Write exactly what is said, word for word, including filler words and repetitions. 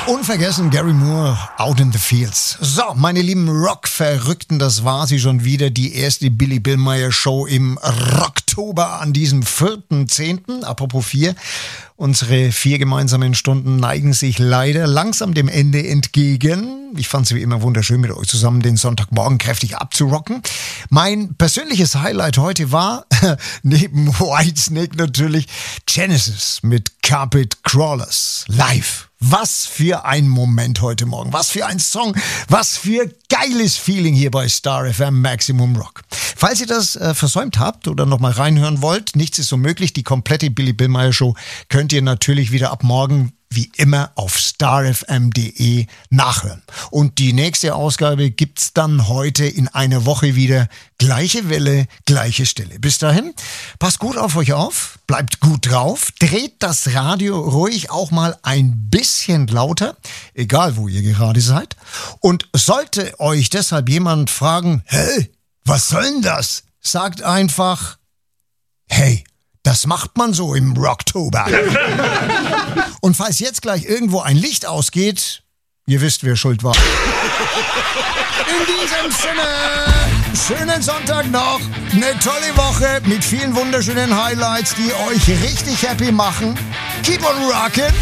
Unvergessen Gary Moore, Out in the Fields. So, meine lieben Rock-Verrückten, das war sie schon wieder, die erste Billy Billmeyer Show im Rocktober an diesem vierten zehnten Apropos vier, unsere vier gemeinsamen Stunden neigen sich leider langsam dem Ende entgegen. Ich fand es wie immer wunderschön, mit euch zusammen den Sonntagmorgen kräftig abzurocken. Mein persönliches Highlight heute war, neben Whitesnake natürlich, Genesis mit Carpet Crawlers live. Was für ein Moment heute Morgen, was für ein Song, was für geiles Feeling hier bei Star F M Maximum Rock. Falls ihr das äh, versäumt habt oder nochmal reinhören wollt, nichts ist so möglich, die komplette Billy Billmeyer Show könnt ihr natürlich wieder ab morgen wie immer auf star f m punkt d e nachhören. Und die nächste Ausgabe gibt's dann heute in einer Woche wieder. Gleiche Welle, gleiche Stelle. Bis dahin, passt gut auf euch auf, bleibt gut drauf, dreht das Radio ruhig auch mal ein bisschen lauter, egal wo ihr gerade seid. Und sollte euch deshalb jemand fragen, hey, was soll denn das? Sagt einfach, hey, das macht man so im Rocktober. Und falls jetzt gleich irgendwo ein Licht ausgeht, ihr wisst, wer schuld war. In diesem Sinne, schönen Sonntag noch, eine tolle Woche mit vielen wunderschönen Highlights, die euch richtig happy machen. Keep on rockin'.